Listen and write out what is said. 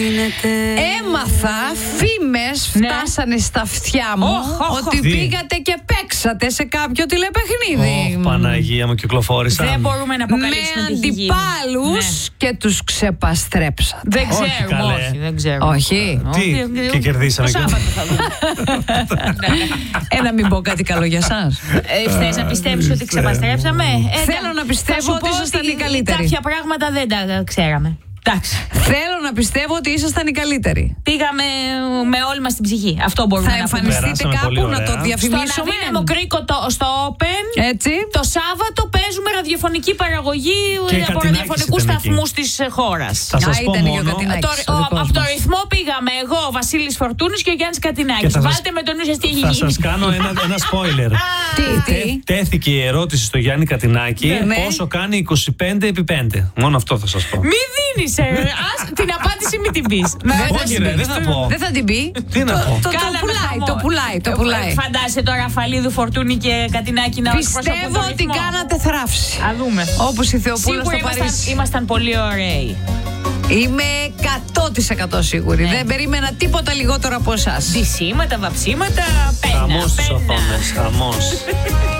Έμαθα, φήμες φτάσανε στα αυτιά μου ότι πήγατε και παίξατε σε κάποιο τηλεπαιχνίδι. Παναγία μου, κυκλοφόρησαν. Δεν μπορούμε να αποκαλύψουμε με αντιπάλους και τους ξεπαστρέψατε. Δεν ξέρουμε, όχι, δεν ξέρουμε. Όχι. Τι, και κερδίσαμε. Το Σάββατο θα δούμε. Να μην πω κάτι καλό για σας. Θες να πιστεύεις ότι ξεπαστρέψαμε? Θέλω να πιστεύω ότι ήσασταν οι καλύτεροι. Κάποια πράγματα δεν τα ξέραμε. Εντάξει. Θέλω να πιστεύω ότι ήσασταν οι καλύτεροι. Πήγαμε με όλη μας την ψυχή. Αυτό μπορούμε να πούμε. Θα εμφανιστείτε κάπου να το διαφημίσουμε? Στον αδύναμο κρίκο στο Open. Έτσι. Το Σάββατο παίζουμε ραδιοφωνική παραγωγή από ραδιοφωνικούς σταθμούς της χώρας. Θα σας πω μόνο. Από το ρυθμό πήγαμε εγώ, ο Βασίλης Φορτούνης και ο Γιάννης Κατινάκης. Βάλτε με τον νου σας τι έχει γίνει. Θα σας κάνω ένα spoiler. Τι? Τέθηκε η ερώτηση στο Γιάννη Κατινάκη πόσο κάνει 25x5. Μόνο αυτό θα σας πω. Μη δίνεις. Την απάντηση μην την πεις. Όχι, δεν θα πω. Δεν θα την πει. Τι να πω. Το πουλάει. Φαντάζεσαι τώρα Ραφαλίδου, Φορτούνη και Κατινάκη να πιστεύω ότι κάνατε θράψη. Α δούμε. Όπως η Θεοπούλα στο Παρίσι. Ήμασταν πολύ ωραίοι. Είμαι 100% σίγουρη. Δεν περίμενα τίποτα λιγότερο από εσάς. Δυσίματα, βαψίματα, πένα. Χαμός στις οθόνες, χαμός.